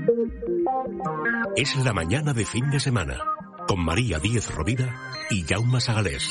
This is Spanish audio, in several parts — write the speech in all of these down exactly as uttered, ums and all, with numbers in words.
Es la mañana de fin de semana, con María Díez Rovira y Jaume Sagalés.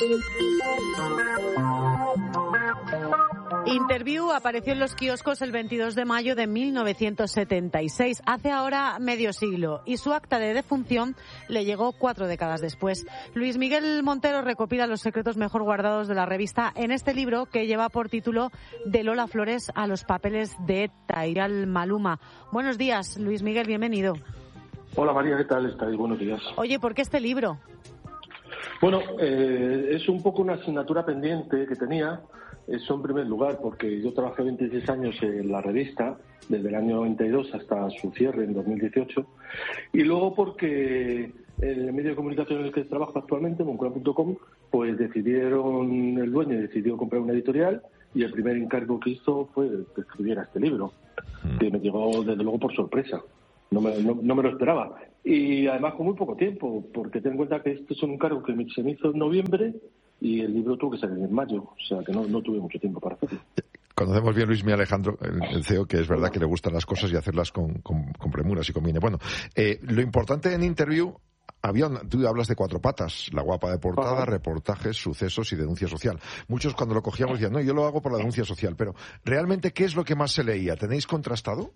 Interview apareció en los kioscos el veintidós de mayo de mil novecientos setenta y seis, hace ahora medio siglo, y su acta de defunción le llegó cuatro décadas después. Luis Miguel Montero recopila los secretos mejor guardados de la revista en este libro que lleva por título De Lola Flores a los papeles de ETA, Iral Maluma. Buenos días, Luis Miguel, bienvenido. Hola María, ¿qué tal estáis? Buenos días. Oye, ¿por qué este libro? Bueno, eh, es un poco una asignatura pendiente que tenía. Eso en primer lugar, porque yo trabajé veintiséis años en la revista, desde el año noventa y dos hasta su cierre en dos mil dieciocho. Y luego porque el medio de comunicación en el que trabajo actualmente, moncloa punto com, pues decidieron, el dueño decidió comprar una editorial y el primer encargo que hizo fue que escribiera este libro, que me llegó desde luego por sorpresa. No me, no, no me lo esperaba. Y además con muy poco tiempo, porque ten en cuenta que este es un encargo que se me hizo en noviembre y el libro tuvo que salir en mayo, o sea que no, no tuve mucho tiempo para hacerlo. Conocemos bien Luis Miguel Alejandro, el, el C E O, que es verdad que le gustan las cosas y hacerlas con, con, con premura, si conviene. Bueno, eh, lo importante en Interview, había, tú hablas de cuatro patas, la guapa de portada, Ajá. reportajes, sucesos y denuncia social. Muchos cuando lo cogíamos decían, no, yo lo hago por la denuncia social, pero ¿realmente qué es lo que más se leía? ¿Tenéis contrastado?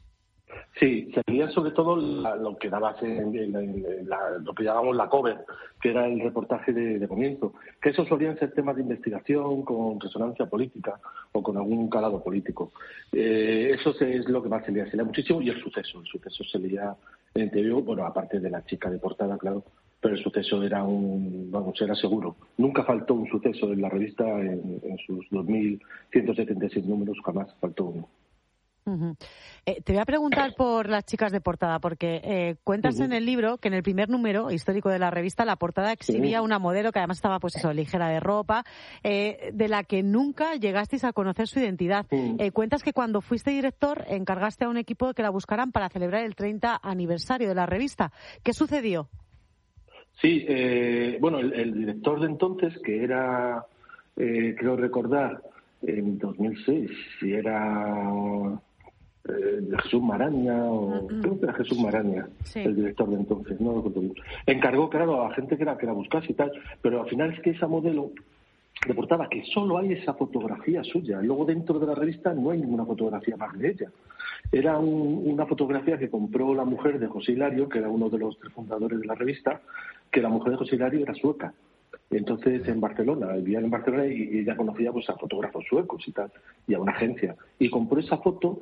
Sí, se leía sobre todo la, lo que dabas en, en, en la, lo que llamamos la cover, que era el reportaje de, de comienzo, que esos solían ser temas de investigación con resonancia política o con algún calado político. Eh, eso es lo que más se leía, se leía muchísimo, y el suceso, el suceso se leía en T V, bueno, aparte de la chica de portada, claro, pero el suceso era un, vamos, era seguro. Nunca faltó un suceso en la revista en, en sus dos mil ciento setenta y seis números, jamás faltó uno. Uh-huh. Eh, te voy a preguntar por las chicas de portada, porque eh, cuentas uh-huh. en el libro que en el primer número histórico de la revista la portada exhibía uh-huh. una modelo que además estaba, pues eso, ligera de ropa, eh, de la que nunca llegasteis a conocer su identidad. Uh-huh. Eh, cuentas que cuando fuiste director encargaste a un equipo que la buscaran para celebrar el treinta aniversario de la revista. ¿Qué sucedió? Sí, eh, bueno, el, el director de entonces, que era, eh, creo recordar, en dos mil seis, si era... Eh, Jesús Maraña, o uh-huh. creo que era Jesús Maraña, sí. el director de entonces, no lo recuerdo bien. Encargó, claro, a la gente que la, que la buscase y tal, pero al final es que esa modelo de portada, que solo hay esa fotografía suya, luego dentro de la revista no hay ninguna fotografía más de ella. Era un, una fotografía que compró la mujer de José Hilario, que era uno de los tres fundadores de la revista, que la mujer de José Hilario era sueca. Entonces en Barcelona, vivía en Barcelona y ella conocía pues a fotógrafos suecos y tal, y a una agencia. Y compró esa foto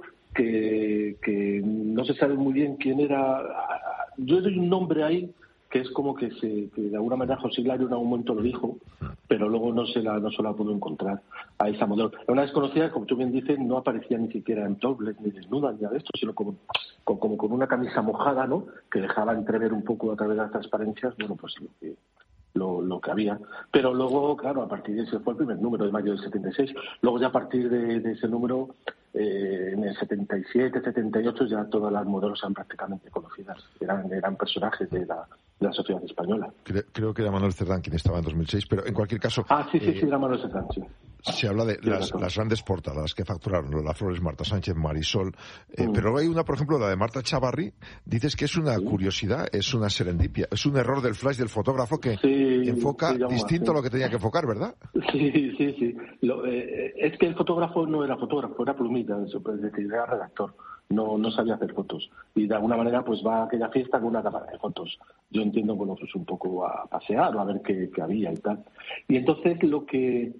que, que no se sabe muy bien quién era. Yo doy un nombre ahí que es como que, se, que de alguna manera José Hilario en algún momento lo dijo, pero luego no se la no se la pudo encontrar a esa modelo. Una desconocida, como tú bien dices, no aparecía ni siquiera en topless ni desnuda ni nada de esto, sino como con, como con una camisa mojada, ¿no? Que dejaba entrever un poco a través de las transparencias, bueno, pues lo que Lo, lo que había. Pero luego, claro, a partir de ese fue el primer número de mayo del setenta y seis. Luego ya a partir de, de ese número, eh, en el setenta y siete, setenta y ocho, ya todas las modelos eran prácticamente conocidas. Eran, eran personajes de la, de la sociedad española. Creo, creo que era Manuel Cerdán quien estaba en dos mil seis, pero en cualquier caso... Ah, sí, sí, eh, sí, era Manuel Cerdán, sí. Se habla de las, las grandes portadas que facturaron Lola Flores, Marta Sánchez, Marisol, eh, mm. pero hay una, por ejemplo, la de Marta Chavarri, dices que es una sí. curiosidad, es una serendipia, es un error del flash del fotógrafo que sí, enfoca llama, distinto sí. a lo que tenía que enfocar, ¿verdad? Sí, sí, sí. Lo, eh, es que el fotógrafo no era fotógrafo, era plumita, es decir, era redactor. No, no sabía hacer fotos. Y de alguna manera pues va a aquella fiesta con una cámara de fotos. Yo entiendo, bueno, pues un poco a pasear o a ver qué, qué había y tal. Y entonces lo que...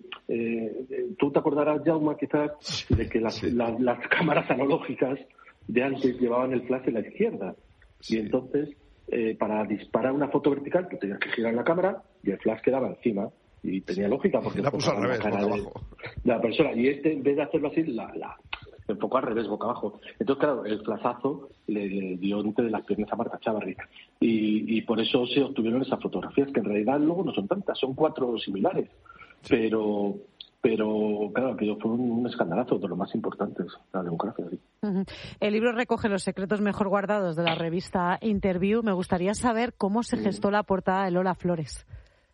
Eh, tú te acordarás, Jaume, quizás, de que las, sí. las, las cámaras analógicas de antes llevaban el flash en la izquierda. Sí. Y entonces, eh, para disparar una foto vertical, tú tenías que girar la cámara y el flash quedaba encima. Y tenía lógica porque la puso al revés, la cara de, de la persona. Y este, en vez de hacerlo así, la... la enfocó al revés, boca abajo. Entonces, claro, el flashazo le, le dio entre las piernas a Marta Chavarri. Y, y por eso se obtuvieron esas fotografías, que en realidad luego no son tantas, son cuatro similares. Sí. Pero, pero claro, aquello fue un, un escandalazo de los más importantes, la democracia. Sí. Uh-huh. El libro recoge los secretos mejor guardados de la revista Interview. Me gustaría saber cómo se gestó la portada de Lola Flores.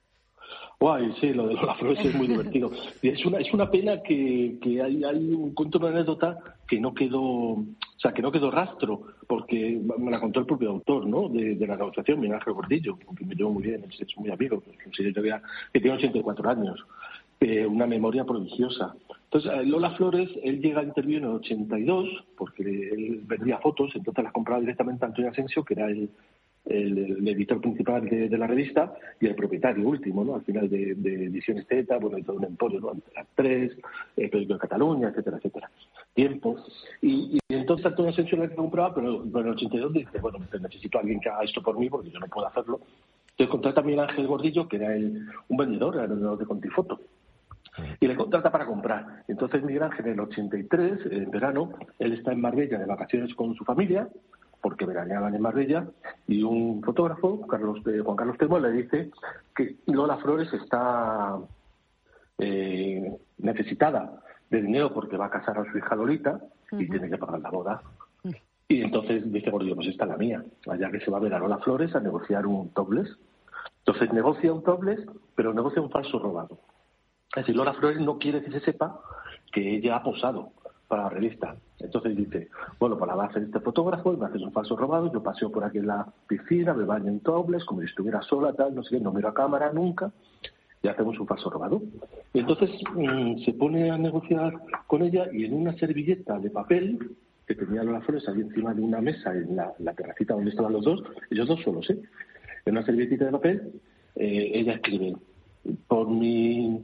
Guay, sí, lo de Lola Flores es muy divertido. Y es una es una pena que, que hay, hay un cuento, una anécdota que no quedó, o sea, que no quedó rastro, porque me la contó el propio autor, ¿no?, de, de la negociación, Miguel Ángel Gordillo, con quien me llevo muy bien, es muy amigo, que tiene ochenta y cuatro años, eh, una memoria prodigiosa. Entonces, Lola Flores, él llega a interview en el ochenta y dos, porque él vendía fotos, entonces las compraba directamente a Antonio Asensio, que era el, el, el editor principal de, de la revista y el propietario último, ¿no?, al final de, de Ediciones Zeta, bueno, y todo un emporio, ¿no?, Antena tres, el Periódico de Cataluña, etcétera, etcétera. Tiempo. Y, y entonces Antonio Asensio era el que compraba, pero, pero en el ochenta y dos dice, bueno, necesito a alguien que haga esto por mí, porque yo no puedo hacerlo. Entonces contrata a Miguel Ángel Gordillo, que era el, un vendedor, era el vendedor de Contifoto, y le contrata para comprar. Entonces Miguel Ángel en el ochenta y tres, en verano, él está en Marbella de vacaciones con su familia, porque veraneaban en Marbella, y un fotógrafo, Carlos eh, Juan Carlos Temo, le dice que Lola Flores está eh, necesitada de dinero porque va a casar a su hija Lolita y uh-huh. tiene que pagar la boda. Uh-huh. Y entonces dice Gordillo, pues esta es la mía, allá que se va a ver a Lola Flores a negociar un topless. Entonces negocia un topless, pero negocia un falso robado. Es decir, Lola Flores no quiere que se sepa que ella ha posado para la revista. Entonces dice, bueno, pues la va a hacer este fotógrafo, me haces un falso robado, yo paseo por aquí en la piscina, me baño en topless, como si estuviera sola, tal, no sé qué, no miro a cámara nunca, y hacemos un falso robado. Y entonces mmm, se pone a negociar con ella, y en una servilleta de papel que tenía Lola Flores ahí encima de una mesa en la, la terracita donde estaban los dos, ellos dos solos, ¿eh? En una servilletita de papel, eh, ella escribe, por mi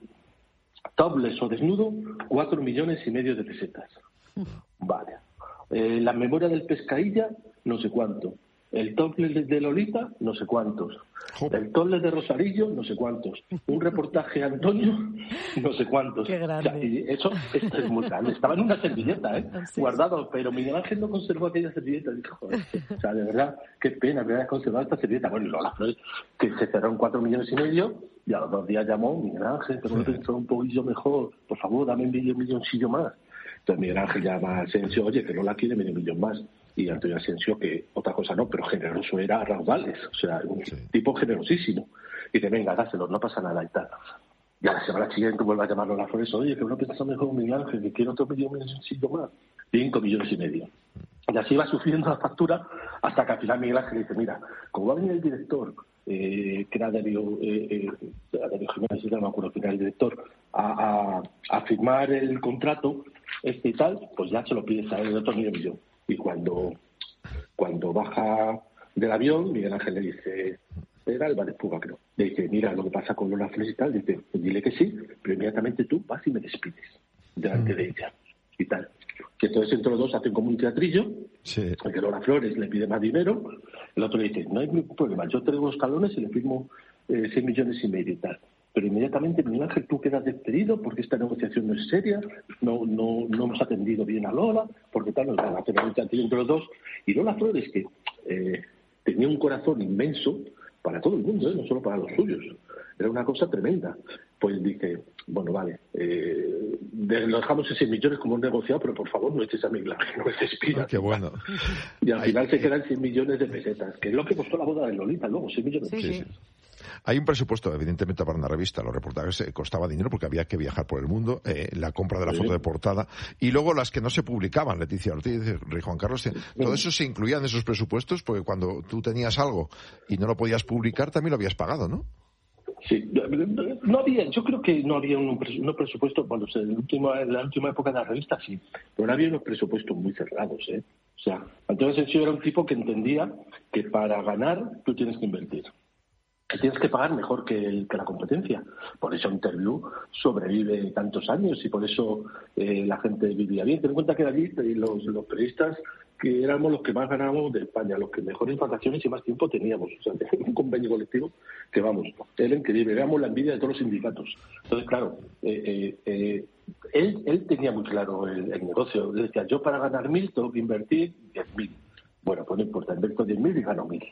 topless o desnudo, cuatro millones y medio de pesetas. Vale. Eh, la memoria del Pescailla, no sé cuánto. El topless de Lolita, no sé cuántos. El topless de Rosarillo, no sé cuántos. Un reportaje de Antonio, no sé cuántos. Qué grande. O sea, y eso esto es muy grande. Estaba en una servilleta, ¿eh? Sí. Guardado, pero Miguel Ángel no conservó aquella servilleta. Dijo, joder, o sea, de verdad, qué pena que hayas conservado esta servilleta. Bueno, y Lola Flores, que se cerró en cuatro millones y medio, y a los dos días llamó, Miguel Ángel, te puedo pensar un poquillo mejor, por favor, dame medio milloncillo más. Entonces Miguel Ángel llama a Asensio, oye, que no la quiere medio millón más. Y Antonio Asensio, que otra cosa no, pero generoso era a raudales, o sea, un sí. tipo generosísimo. Y dice, venga, dáselo, no pasa nada y tal. Y a la semana siguiente vuelve a llamarlo a Lola Flores, oye, que no piensas mejor Miguel Ángel, que quiero otro medio milloncillo más. Cinco millones y medio. Y así va sufriendo la factura hasta que al final Miguel Ángel dice, mira, como va a venir el director, eh, que era Darío, eh, eh, Darío Jiménez, no me acuerdo quién era el director, a, a, a firmar el contrato este y tal, pues ya se lo pides a él de otro medio millón. Y cuando, cuando baja del avión, Miguel Ángel le dice, era Álvarez Puga, creo, le dice, mira, lo que pasa con Lola Flores y tal, dice, dile que sí, pero inmediatamente tú vas y me despides delante mm. de ella y tal. Que entonces entre los dos hacen como un teatrillo, sí. que Lola Flores le pide más dinero, el otro le dice, no hay ningún problema, yo traigo los talones y le firmo eh, seis millones y medio y tal. Pero inmediatamente, Miguel Ángel, tú quedas despedido porque esta negociación no es seria, no no no hemos atendido bien a Lola, porque tal, nos van a hacer un teatrillo entre los dos. Y Lola Flores, que eh, tenía un corazón inmenso para todo el mundo, ¿eh? No solo para los suyos. Era una cosa tremenda. Pues dice, bueno, vale, eh, lo dejamos en seis millones como un negociado, pero por favor no eches a Miguel Ángel, no me despidas. Ah, qué bueno. Y al final Ay, se quedan seis millones de pesetas, que es lo que costó la boda de Lolita luego, seis millones de pesetas. Sí, sí. Hay un presupuesto, evidentemente, para una revista. Los reportajes eh, costaba dinero porque había que viajar por el mundo, eh, la compra de la sí. foto de portada, y luego las que no se publicaban, Leticia Ortiz, Rey Juan Carlos, sí. todo eso se incluía en esos presupuestos, porque cuando tú tenías algo y no lo podías publicar, también lo habías pagado, ¿no? Sí, no había, yo creo que no había un, un presupuesto, bueno, en, el último, en la última época de la revista sí, pero no había unos presupuestos muy cerrados, ¿eh? O sea, Antonio Asensio era un tipo que entendía que para ganar tú tienes que invertir. Que tienes que pagar mejor que, el, que la competencia. Por eso Interview sobrevive tantos años y por eso eh, la gente vivía bien. Ten en cuenta que allí los, los periodistas que éramos los que más ganábamos de España, los que mejores vacaciones y más tiempo teníamos. O sea, un convenio colectivo que, vamos, era increíble. Éramos la envidia de todos los sindicatos. Entonces, claro, eh, eh, eh, él, él tenía muy claro el, el negocio. Decía, yo para ganar mil tengo que invertir diez mil. Bueno, pues no importa, invierto diez mil y gano mil.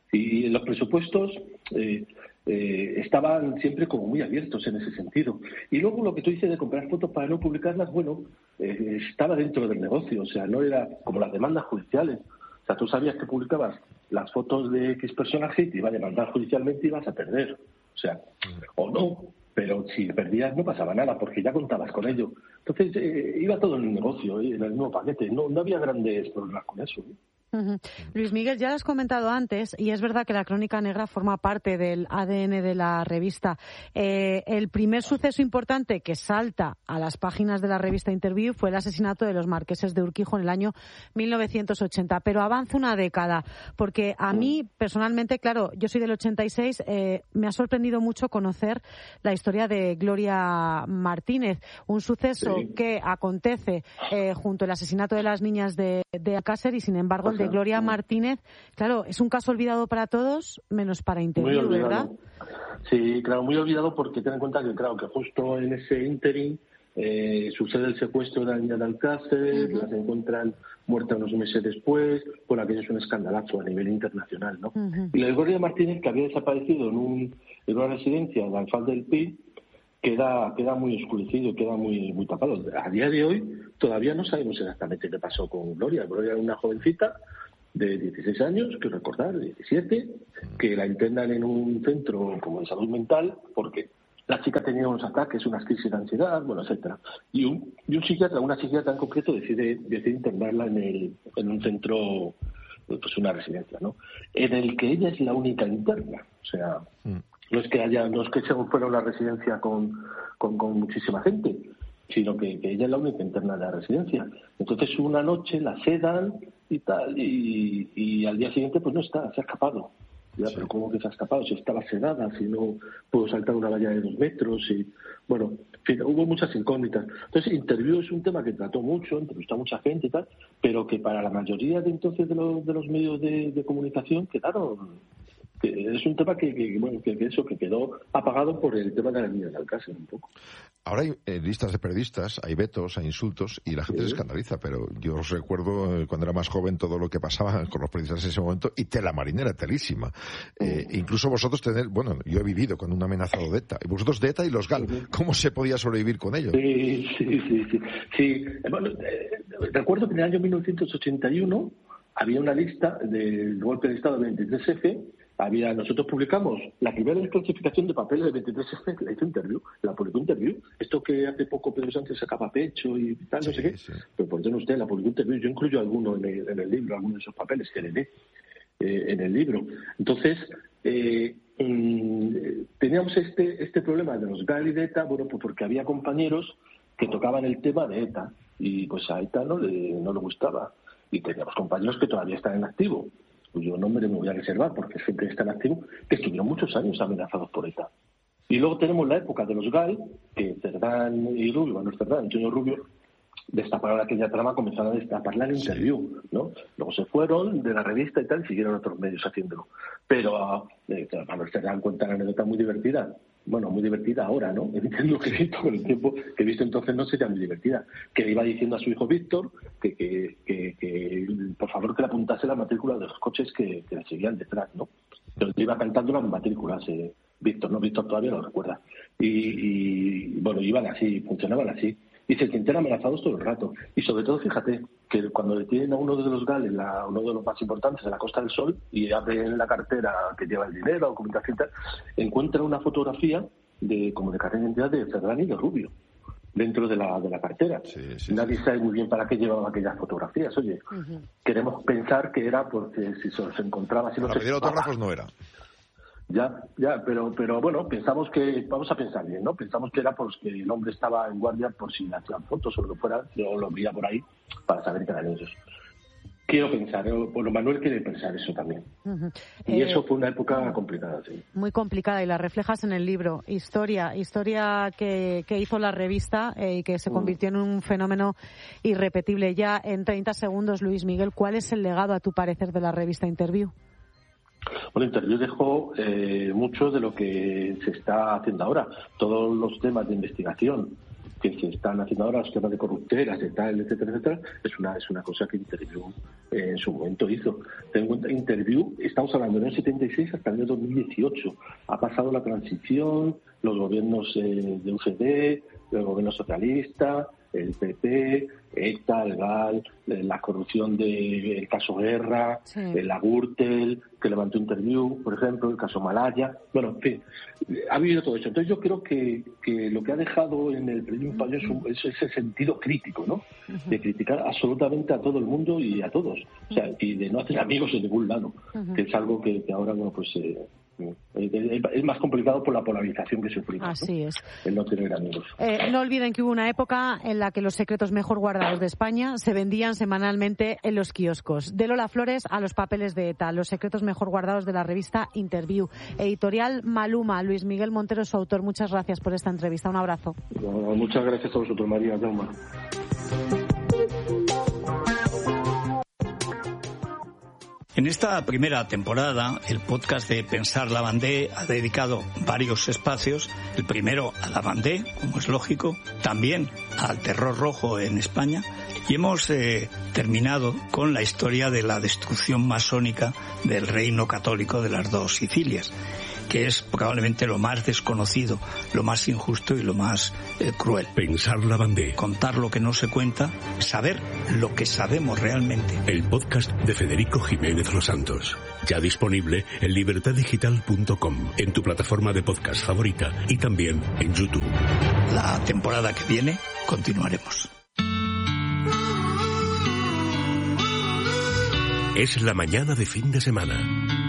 Y los presupuestos eh, eh, estaban siempre como muy abiertos en ese sentido. Y luego lo que tú dices de comprar fotos para no publicarlas, bueno, eh, estaba dentro del negocio, o sea, no era como las demandas judiciales. O sea, tú sabías que publicabas las fotos de X personaje y te iba a demandar judicialmente y ibas a perder. O sea, o no, pero si perdías no pasaba nada porque ya contabas con ello. Entonces eh, iba todo en el negocio, eh, en el mismo paquete. No, no había grandes problemas con eso, ¿eh? Uh-huh. Luis Miguel, ya lo has comentado antes, y es verdad que la Crónica Negra forma parte del A D N de la revista. Eh, el primer suceso importante que salta a las páginas de la revista Interview fue el asesinato de los marqueses de Urquijo en el año mil novecientos ochenta, pero avanza una década, porque a mí, personalmente, claro, yo soy del ochenta y seis, eh, me ha sorprendido mucho conocer la historia de Gloria Martínez, un suceso sí. que acontece eh, junto al asesinato de las niñas de, de Alcácer, y sin embargo el de Gloria Martínez, claro, es un caso olvidado para todos, menos para Interview, ¿verdad? Sí, claro, muy olvidado, porque ten en cuenta que, claro, que justo en ese ínterin eh, sucede el secuestro de la niña de Alcácer, uh-huh. las encuentran muertas unos meses después, bueno, aquello es un escandalazo a nivel internacional, ¿no? Uh-huh. Y la de Gloria Martínez, que había desaparecido en, un, en una residencia de Alfaz del Pi, queda queda muy oscurecido, queda muy muy tapado. A día de hoy todavía no sabemos exactamente qué pasó con Gloria. Gloria era una jovencita de dieciséis años, que recordar, diecisiete, que la internan en un centro como de salud mental porque la chica tenía unos ataques, unas crisis de ansiedad, bueno, etcétera. Y un, y un psiquiatra, una psiquiatra en concreto decide, decide internarla en, el, en un centro, pues una residencia, ¿no? En el que ella es la única interna, o sea... Mm. No es que haya, no es que se fuera una residencia con, con, con muchísima gente, sino que, que ella es la única interna de la residencia. Entonces una noche la sedan y tal, y, y al día siguiente pues no está, se ha escapado. Ya, sí. Pero ¿cómo que se ha escapado? Si estaba sedada, si no pudo saltar una valla de dos metros, y bueno, en fin, hubo muchas incógnitas. Entonces, Interview es un tema que trató mucho, entrevistó a mucha gente y tal, pero que para la mayoría de entonces de los, de los medios de, de comunicación quedaron... Es un tema que, que, bueno, que, que eso que quedó apagado por el tema de la niña de Alcácer un poco. Ahora hay eh, listas de periodistas, hay vetos, hay insultos y la gente sí. se escandaliza, pero yo os recuerdo eh, cuando era más joven todo lo que pasaba con los periodistas en ese momento, y tela marinera, telísima. Eh, mm. Incluso vosotros tener, bueno, yo he vivido con un amenazado de ETA, y vosotros de ETA y los GAL, sí. ¿cómo se podía sobrevivir con ellos? Sí, sí, sí. sí. sí. Bueno, eh, recuerdo que en el año mil novecientos ochenta y uno había una lista del golpe de Estado del veintitrés efe. Había, nosotros publicamos la primera desclasificación de papeles del veintitrés efe, la hizo Interview, la publicó Interview. Esto que hace poco Pedro Sánchez sacaba pecho y tal, no sí, sé qué. Sí. Pero por eso usted la publicó Interview. Yo incluyo alguno en el, en el libro, algunos de esos papeles que le dé eh, en el libro. Entonces, eh, mm, teníamos este este problema de los GAL y de ETA, bueno, pues porque había compañeros que tocaban el tema de ETA y pues a ETA no le, no le gustaba. Y teníamos compañeros que todavía están en activo, cuyo nombre me voy a reservar porque siempre están activos, que estuvieron muchos años amenazados por ETA. Y luego tenemos la época de los GAL, que Cerdán y Rubio, bueno, Cerdán, Antonio Rubio, destaparon aquella trama, comenzaron a destaparla en Interview, ¿no? Luego se fueron de la revista y tal, y siguieron otros medios haciéndolo. Pero eh, Manuel Cerdán cuenta una anécdota muy divertida. Bueno, muy divertida ahora, ¿no? Entiendo que he visto con el tiempo, que he visto entonces no sería muy divertida. Que le iba diciendo a su hijo Víctor que, que, que, que por favor que le apuntase la matrícula de los coches que, que le seguían detrás, ¿no? Entonces le iba cantando las matrículas, eh, Víctor, ¿no? Víctor todavía lo recuerda. Y, y bueno, iban así, funcionaban así. Y se sienten amenazados todo el rato. Y sobre todo, fíjate, que cuando detienen a uno de los GAL, la, uno de los más importantes de la Costa del Sol, y abren la cartera que lleva el dinero, documentación y tal, encuentran una fotografía de como de carnet de identidad de Cerdán y de Rubio dentro de la de la cartera. Sí, sí, Nadie sí. sabe muy bien para qué llevaban aquellas fotografías. Oye, uh-huh. queremos pensar que era porque si se los encontraba... Si para pedir autógrafos no era. Ya, ya, pero pero bueno, pensamos que, vamos a pensar bien, ¿no? Pensamos que era porque el hombre estaba en guardia por si le hacían fotos o lo que fuera, yo lo veía por ahí para saber que eran ellos. Quiero pensar, bueno, Manuel quiere pensar eso también. Uh-huh. Y eh, eso fue una época complicada, sí. Muy complicada, y la reflejas en el libro. Historia, historia que, que hizo la revista eh, y que se convirtió uh-huh. en un fenómeno irrepetible. Ya en treinta segundos, Luis Miguel, ¿cuál es el legado, a tu parecer, de la revista Interview? Bueno, Interview dejó eh, mucho de lo que se está haciendo ahora. Todos los temas de investigación que se están haciendo ahora, los temas de corruptelas y tal, etcétera, etcétera, es una es una cosa que Interview eh, en su momento hizo. Ten en cuenta, Interview, estamos hablando del año setenta y seis hasta el año dos mil dieciocho. Ha pasado la transición, los gobiernos eh, de U C D, el gobierno socialista, el P P, ETA, el G A L, la corrupción del caso Guerra, sí. la Gürtel, que levantó Interview, por ejemplo, el caso Malaya. Bueno, en fin, ha habido todo eso. Entonces yo creo que, que lo que ha dejado en el periodismo español es, es ese sentido crítico, ¿no? Uh-huh. De criticar absolutamente a todo el mundo y a todos. O sea, y de no hacer amigos en ningún lado, uh-huh. que es algo que, que ahora, bueno, pues... Eh, es más complicado por la polarización que sufrimos. Así ¿no? es. El no tener amigos. Eh, no olviden que hubo una época en la que los secretos mejor guardados de España se vendían semanalmente en los kioscos. De Lola Flores a los papeles de ETA, los secretos mejor guardados de la revista Interview. Editorial Maluma, Luis Miguel Montero, su autor. Muchas gracias por esta entrevista. Un abrazo. No, muchas gracias a vosotros, María. Jauma. En esta primera temporada, el podcast de Pensar la Vendée ha dedicado varios espacios. El primero a la Vendée, como es lógico, también al terror rojo en España. Y hemos eh, terminado con la historia de la destrucción masónica del reino católico de las dos Sicilias, que es probablemente lo más desconocido, lo más injusto y lo más eh, cruel. Pensar la Vendée. Contar lo que no se cuenta, saber lo que sabemos realmente. El podcast de Federico Jiménez Los Santos. Ya disponible en libertad digital punto com, en tu plataforma de podcast favorita y también en YouTube. La temporada que viene continuaremos. Es la mañana de fin de semana.